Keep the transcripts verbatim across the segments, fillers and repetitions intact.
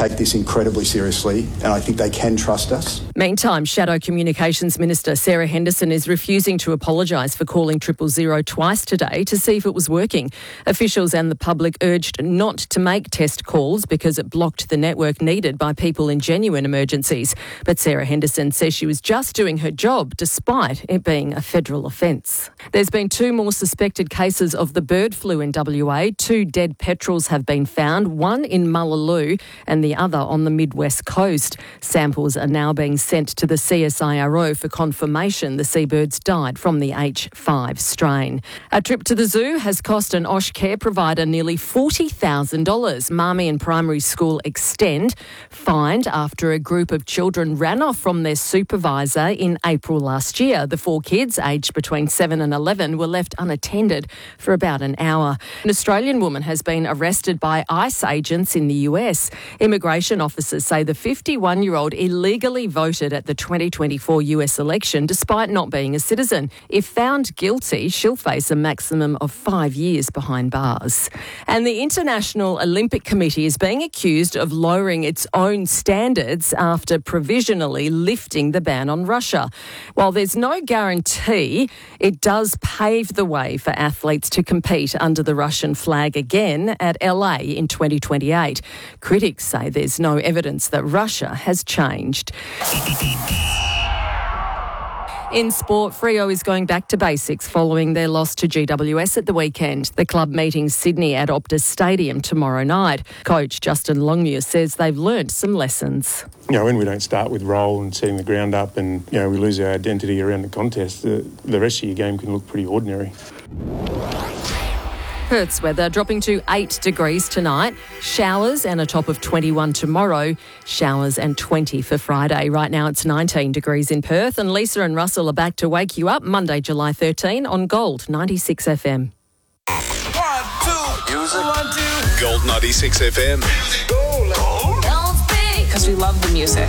take this incredibly seriously, and I think they can trust us. Meantime, Shadow Communications Minister Sarah Henderson is refusing to apologise for calling triple zero twice today to see if it was working. Officials and the public urged not to make test calls because it blocked the network needed by people in genuine emergencies. But Sarah Henderson says she was just doing her job despite it being a federal offence. There's been two more suspected cases of the bird flu in W A. Two dead petrels have been found, one in Mullaloo and the other on the Midwest coast. Samples are now being sent to the C S I R O for confirmation the seabirds died from the H five strain. A trip to the zoo has cost an Osh care provider nearly forty thousand dollars. Marmion Primary School Extend fined after a group of children ran off from their supervisor in April last year. The four kids, aged between seven and eleven, were left unattended for about an hour. An Australian woman has been arrested by ICE agents in the U S. Immigration officers say the fifty-one-year-old illegally voted at the twenty twenty-four U S election despite not being a citizen. If found guilty, she'll face a maximum of five years behind bars. And the International Olympic Committee is being accused of lowering its own standards after provisionally lifting the ban on Russia. While there's no guarantee, it does pave the way for athletes to compete under the Russian flag again at L A in twenty twenty-eight. Critics say there's no evidence that Russia has changed. In sport, Freo is going back to basics following their loss to G W S at the weekend. The club meeting Sydney at Optus Stadium tomorrow night. Coach Justin Longmuir says they've learnt some lessons. You know, when we don't start with roll and setting the ground up and, you know, we lose our identity around the contest, the, the rest of your game can look pretty ordinary. Perth's weather dropping to eight degrees tonight. Showers and a top of twenty-one tomorrow. Showers and twenty for Friday. Right now it's nineteen degrees in Perth. And Lisa and Russell are back to wake you up Monday, July thirteenth on Gold ninety-six F M. One, two, music. One, two. Gold ninety-six F M. Gold. Because we love the music.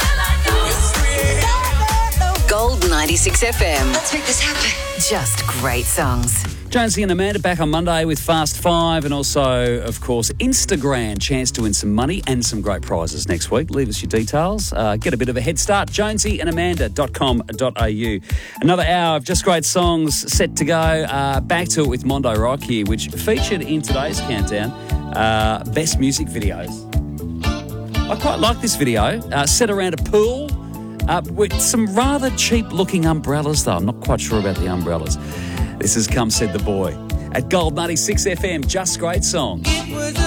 Gold ninety-six F M. Let's make this happen. Just great songs. Jonesy and Amanda back on Monday with Fast Five and also, of course, Instagram. Chance to win some money and some great prizes next week. Leave us your details. Uh, get a bit of a head start. jonesy and amanda dot com dot a u. Another hour of just great songs set to go. Uh, back to it with Mondo Rock here, which featured in today's countdown, uh, Best Music Videos. I quite like this video. Uh, set around a pool uh, with some rather cheap-looking umbrellas, though. I'm not quite sure about the umbrellas. This is Come Said the Boy. At Gold ninety-six F M, just great songs.